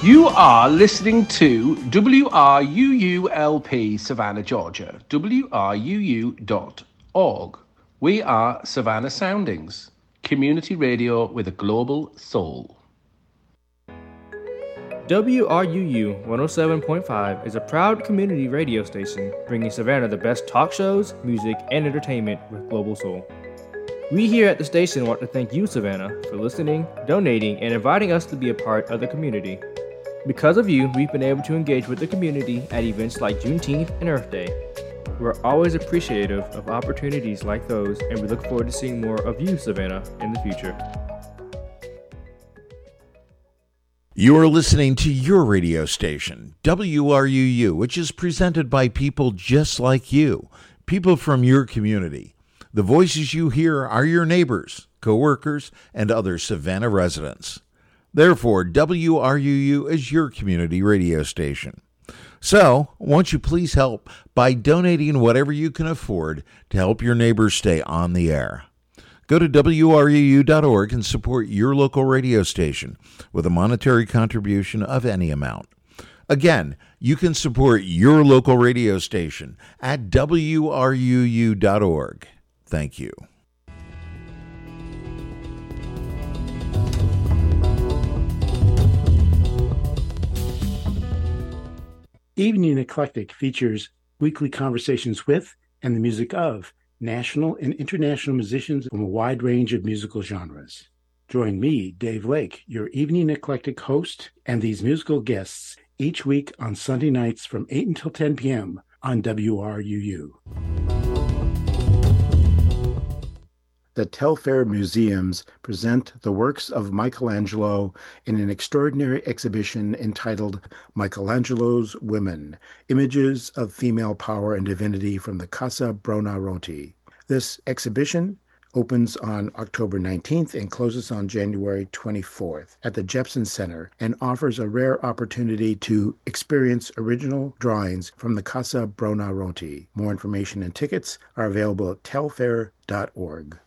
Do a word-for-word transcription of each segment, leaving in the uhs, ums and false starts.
You are listening to W R U U L P Savannah, Georgia, W R U U dot org. We are Savannah Soundings, community radio with a global soul. W R U U one oh seven point five is a proud community radio station bringing Savannah the best talk shows, music, and entertainment with global soul. We here at the station want to thank you, Savannah, for listening, donating, and inviting us to be a part of the community. Because of you, we've been able to engage with the community at events like Juneteenth and Earth Day. We're always appreciative of opportunities like those, and we look forward to seeing more of you, Savannah, in the future. You are listening to your radio station, W R U U, which is presented by people just like you, people from your community. The voices you hear are your neighbors, co-workers, and other Savannah residents. Therefore, W R U U is your community radio station. So, won't you please help by donating whatever you can afford to help your neighbors stay on the air? Go to W R U U dot org and support your local radio station with a monetary contribution of any amount. Again, you can support your local radio station at W R U U dot org. Thank you. Evening Eclectic features weekly conversations with and the music of national and international musicians from a wide range of musical genres. Join me, Dave Lake, your Evening Eclectic host, and these musical guests each week on Sunday nights from eight until ten p.m. on W R U U. The Telfair Museums present the works of Michelangelo in an extraordinary exhibition entitled Michelangelo's Women, Images of Female Power and Divinity from the Casa Buonarroti. This exhibition opens on October nineteenth and closes on January twenty-fourth at the Jepson Center and offers a rare opportunity to experience original drawings from the Casa Buonarroti. More information and tickets are available at telfair dot org.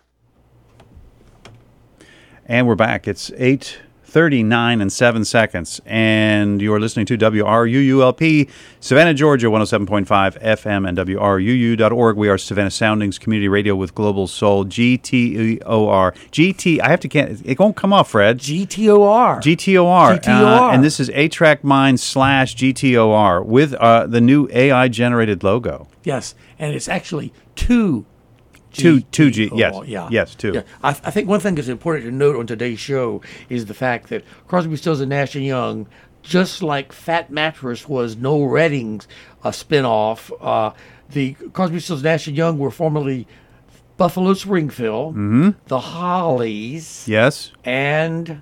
And we're back. It's eight thirty-nine and seven seconds, and you're listening to W R U U L P, Savannah, Georgia, one oh seven point five F M, and W R U U dot org. We are Savannah Soundings Community Radio with Global Soul, G T O R. G T, I have to, can't, it won't come off, Fred. G T O R. G T O R. G T O R. Uh, and this is eight track mind slash G T O R with uh, the new A I-generated logo. Yes, and it's actually two G- Two, two G, yes, yeah. yes, two. Yeah. I, I think one thing that's important to note on today's show is the fact that Crosby, Stills, and Nash and Young, just like Fat Mattress was Noel Redding's uh, spinoff, uh, the Crosby, Stills, Nash and Young were formerly Buffalo Springfield, mm-hmm. the Hollies, yes, and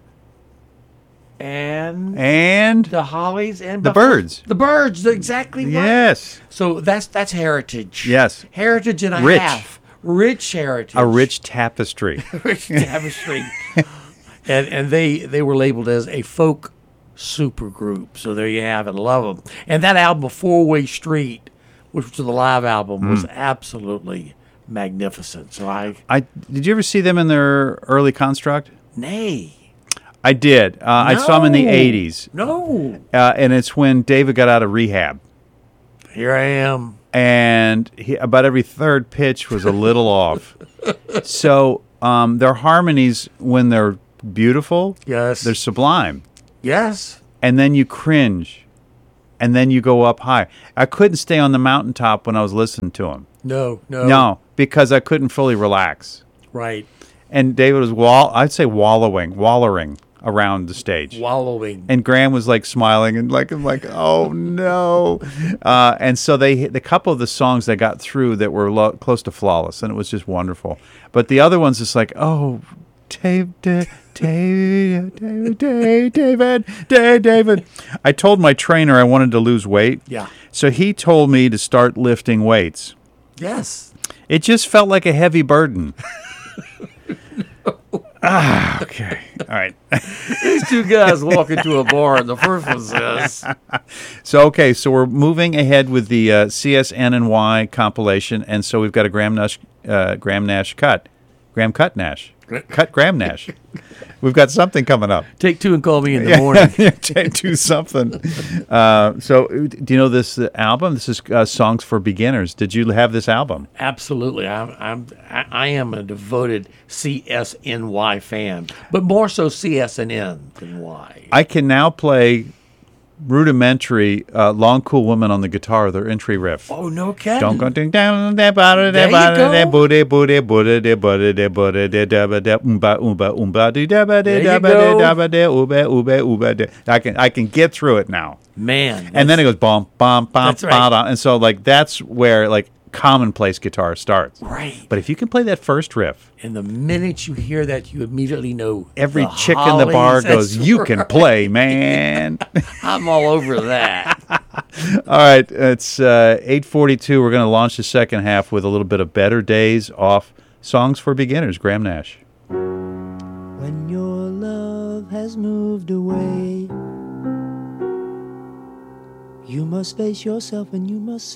and and the Hollies and the Buffalo, Birds, the Birds, exactly right. Yes. So that's that's heritage. Yes, heritage and a Rich. half. Rich heritage. A rich tapestry. Rich tapestry. and and they, they were labeled as a folk supergroup. So there you have it. Love them. And that album, Four-Way Street, which was the live album, mm. was absolutely magnificent. So I... I Did you ever see them in their early construct? Nay. I did. Uh, no. I saw them in the eighties. No. Uh, and it's when David got out of rehab. Here I am. And he, about every third pitch was a little off. So um, their harmonies, when they're beautiful, yes, they're sublime. Yes. And then you cringe, and then you go up high. I couldn't stay on the mountaintop when I was listening to them. No, no. No, because I couldn't fully relax. Right. And David was, wall- I'd say wallowing, wallowing around the stage. Wallowing. And Graham was like smiling and like, I'm like, oh no. Uh, and so they, the couple of the songs that got through that were lo- close to flawless, and it was just wonderful. But the other ones, it's like, oh, Dave, Dave, Dave, David, Dave, David, Dave, David. I told my trainer I wanted to lose weight. Yeah. So he told me to start lifting weights. Yes. It just felt like a heavy burden. Ah, okay. All right. These two guys walk into a bar, and the first one says... So, okay, so we're moving ahead with the uh, C S N and Y compilation, and so we've got a Graham Nash, uh, Graham Nash cut. Graham cut Nash. cut Graham Nash. We've got something coming up. Take two and call me in the morning. Do something. Uh, so, do you know this uh, album? This is uh, Songs for Beginners. Did you have this album? Absolutely. I'm, I'm, I I am a devoted C S N Y fan, but more so C S N N than Y. I can now play rudimentary uh, Long Cool Woman on the guitar, their entry riff. Oh, no kidding. Don't go ding down there, bada There there, you bada go. there, booty booty booty de booty de booty de dabba de umba umba umba de dabba de There you dabba de go. dabba de ube ube ube de. I can I can get through it now. Man. And then it goes bum bum bum That's right. bum, and so like that's where like commonplace guitar starts. Right. But if you can play that first riff, And the minute you hear that, you immediately know every the chick in the bar Hollies, goes, that's "You can right. play, man." I'm all over that. All right, it's uh, eight forty-two. We're going to launch the second half with a little bit of Better Days off Songs for Beginners, Graham Nash. When your love has moved away, you must face yourself and you must